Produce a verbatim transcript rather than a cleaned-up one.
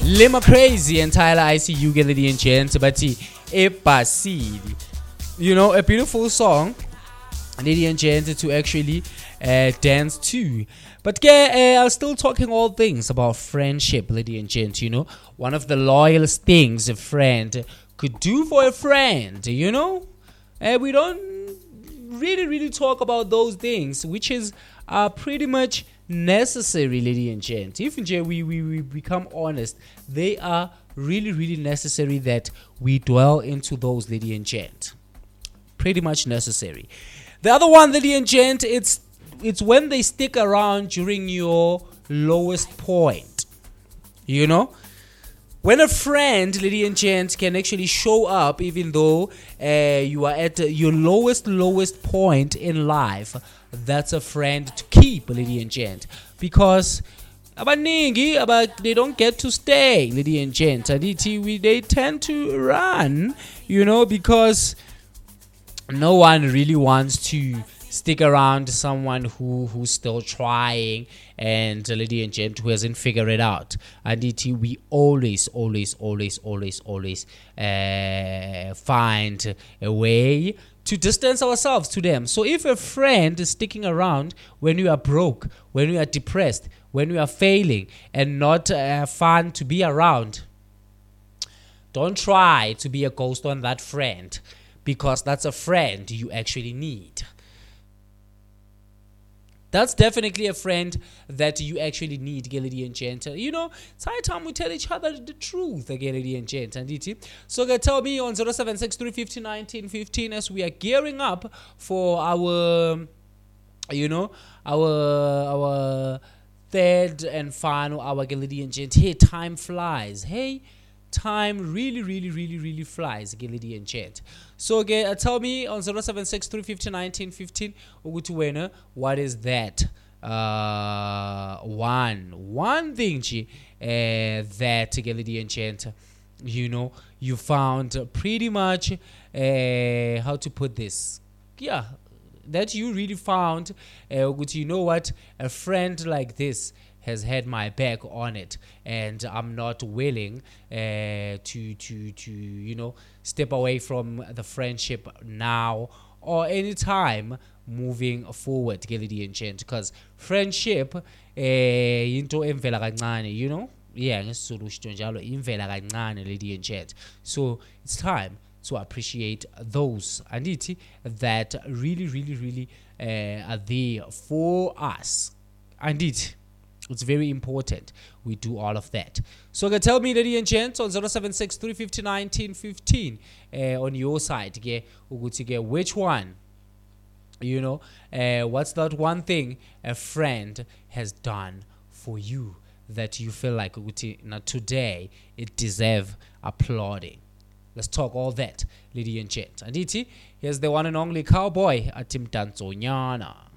Lima Crazy and Tyler I C U get the enchant but Epasidi. You know, a beautiful song. Lady and gent to actually uh, dance to. But yeah, uh, I was still talking all things about friendship, lady and gent. You know, one of the loyalest things a friend could do for a friend. You know, uh, we don't really, really talk about those things, which is uh, pretty much necessary, lady and gent. If we, we, we become honest, they are really, really necessary that we dwell into those, lady and gent. Pretty much necessary. The other one, lady and gent, it's it's when they stick around during your lowest point. You know? When a friend, lady and gent, can actually show up even though uh, you are at uh, your lowest, lowest point in life, that's a friend to keep, lady and gent. Because abaningi, about they don't get to stay, lady and gent. And they tend to run, you know, because no one really wants to stick around someone who who's still trying and uh, lady and gent who hasn't figured it out. And it, we always, always, always, always, always uh, find a way to distance ourselves to them. So if a friend is sticking around when you are broke, when you are depressed, when you are failing and not uh, fun to be around, don't try to be a ghost on that friend. Because that's a friend you actually need. That's definitely a friend that you actually need, lady and gent. You know, it's high time we tell each other the truth, lady and gent. So uh, tell me on zero seven six three five zero one nine one five as we are gearing up for our, you know, our our third and final hour, lady and gent. Hey, time flies. Hey. Time really, really, really, really flies, lady and gent. So, okay, uh, tell me on zero seven six three five zero one nine one five what is that? Uh, one, one thing, uh, that, lady and gent, you know, you found pretty much, uh, how to put this? Yeah, that you really found, uh, you know what, a friend like this has had my back on it, and I'm not willing uh, to to to you know step away from the friendship now or anytime moving forward, lady and gent, because friendship eh into emvela kancane, you know, yeah, ngesizulu sho njalo imvela kancane, lady and gent. So it's time to appreciate those and it that really, really, really uh, are there for us, and it. It's very important we do all of that. So okay, tell me, lady and gent, on zero seven six three five zero one nine one five uh, on your side, okay, which one, you know, uh, what's that one thing a friend has done for you that you feel like now today it deserves applauding. Let's talk all that, lady and gent. And it, here's the one and only cowboy, Atim Tanzonyana.